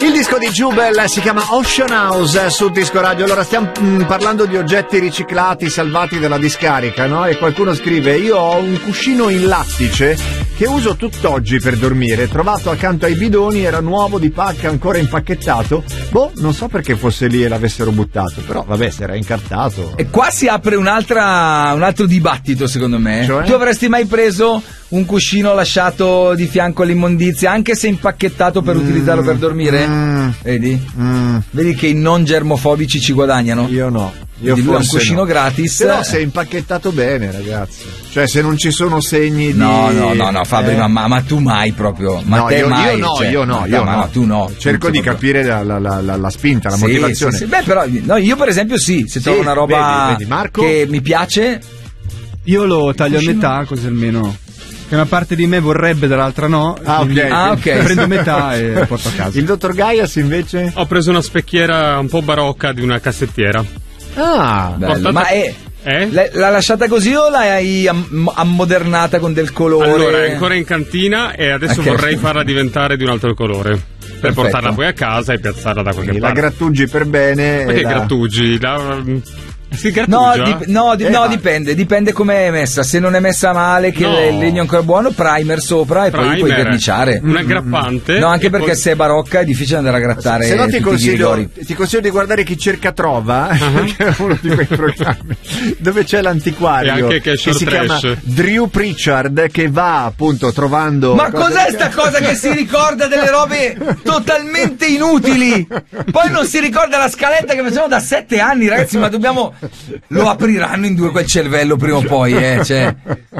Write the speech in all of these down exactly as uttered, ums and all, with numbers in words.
Il disco di Jubel si chiama Ocean House su Disco Radio. Allora stiamo mh, parlando di oggetti riciclati, salvati dalla discarica, no? E qualcuno scrive: io ho un cuscino in lattice che uso tutt'oggi per dormire, trovato accanto ai bidoni, era nuovo di pacca, ancora impacchettato. Boh, non so perché fosse lì e l'avessero buttato, però vabbè, se era incartato. E qua si apre un'altra un altro dibattito, secondo me. Cioè? Tu avresti mai preso un cuscino lasciato di fianco all'immondizia, anche se impacchettato, per mm, utilizzarlo per dormire? Mm, Vedi? Mm. Vedi che i non germofobici ci guadagnano? Io no. Io Quindi forse un cuscino no. gratis. Però se è impacchettato bene, ragazzi. Cioè, se non ci sono segni di... No, no, no, no, Fabri, eh? ma, ma tu mai proprio. Ma no, te io, mai. Io no, cioè, io no, no, io ma no. no, tu no. Cerco di proprio. capire la, la, la, la spinta, la sì, motivazione. Sì, sì. Beh, però, no, io per esempio sì, se sì, trovo una roba vedi, vedi, Marco? che mi piace... Io lo taglio cuscino... a metà, così almeno... Che una parte di me vorrebbe, dall'altra no. Ah, ok. Ah, okay. Prendo metà e lo porto a casa. Il dottor Gaias invece? Ho preso una specchiera un po' barocca di una cassettiera. Ah, bello. Portata... Ma è... Eh? L'ha lasciata così o l'hai am- ammodernata con del colore? Allora, è ancora in cantina e adesso okay. vorrei farla diventare di un altro colore. Per Perfetto. portarla poi a casa e piazzarla da qualche quindi parte. La grattugi per bene. Ma che la... grattugi? La... Si no, grattugia? dip- no, di- eh, no va. dipende, dipende come è messa. Se non è messa male, che No. il legno è ancora buono, primer sopra e Primer, poi puoi verniciare. un aggrappante. No, anche perché poi... se è barocca è difficile andare a grattare. Se no ti tutti consiglio, i ti consiglio di guardare Chi cerca trova, uh-huh. che è uno di quei programmi dove c'è l'antiquario e anche che, che si trash. chiama Drew Pritchard, che va appunto trovando. Ma cos'è sta cosa che si ricorda delle robe totalmente inutili? Poi non si ricorda la scaletta che facciamo da sette anni, ragazzi, ma dobbiamo... Lo apriranno in due quel cervello prima o poi, eh, cioè...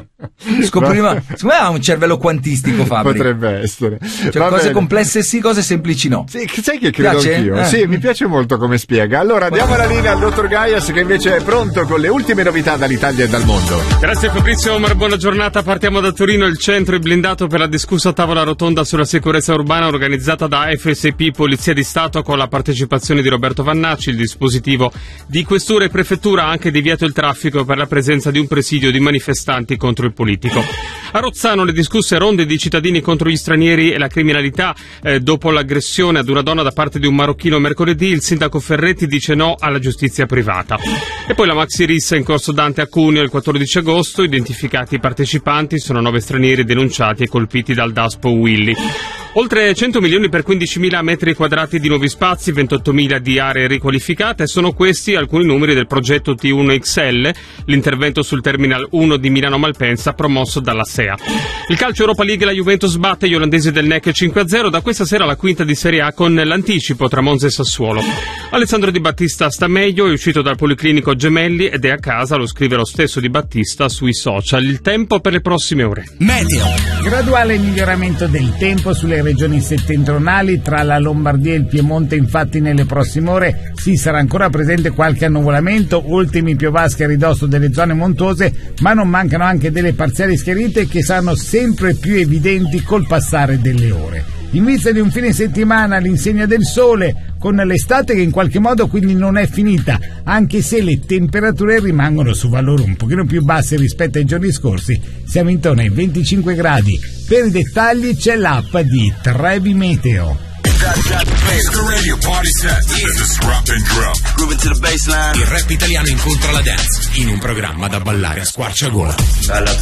Scoprima, secondo me ha un cervello quantistico, Fabri. Potrebbe essere. Cioè, Va cose bene. complesse sì, cose semplici no. Sì, sai che credo Piace? anch'io. Eh. Sì, mi piace molto come spiega. Allora diamo la linea al dottor Gaias, che invece è pronto con le ultime novità dall'Italia e dal mondo. Grazie Fabrizio Omar, buona giornata. Partiamo da Torino. Il centro è blindato per la discussa tavola rotonda sulla sicurezza urbana organizzata da F S P Polizia di Stato con la partecipazione di Roberto Vannacci. Il dispositivo di questura e prefettura ha anche deviato il traffico per la presenza di un presidio di manifestanti contro il politico. A Rozzano le discusse ronde di cittadini contro gli stranieri e la criminalità. Eh, dopo l'aggressione ad una donna da parte di un marocchino mercoledì, il sindaco Ferretti dice no alla giustizia privata. E poi la maxi rissa in corso Dante a Cuneo il quattordici agosto, identificati i partecipanti, sono nove stranieri denunciati e colpiti dal Daspo Willy. Oltre cento milioni per quindicimila metri quadrati di nuovi spazi, ventottomila di aree riqualificate. Sono questi alcuni numeri del progetto T uno X L, l'intervento sul Terminal uno di Milano Malpensa promosso dalla S E A. Il calcio Europa League, la Juventus batte gli olandesi del N E C cinque a zero. Da questa sera la quinta di Serie A con l'anticipo tra Monza e Sassuolo. Alessandro Di Battista sta meglio, è uscito dal Policlinico Gemelli ed è a casa, lo scrive lo stesso Di Battista sui social. Il tempo per le prossime ore. Meteo. Graduale miglioramento del tempo sulle regioni settentrionali, tra la Lombardia e il Piemonte. Infatti nelle prossime ore sì, sarà ancora presente qualche annuvolamento, ultimi piovaschi a ridosso delle zone montuose, ma non mancano anche delle parziali schiarite che saranno sempre più evidenti col passare delle ore. In vista di un fine settimana all'insegna del sole, con l'estate che in qualche modo quindi non è finita, anche se le temperature rimangono su valori un pochino più bassi rispetto ai giorni scorsi, siamo intorno ai venticinque gradi. Per i dettagli c'è l'app di Trevi Meteo. Il rap italiano incontra la dance in un programma da ballare a squarciagola. Dalla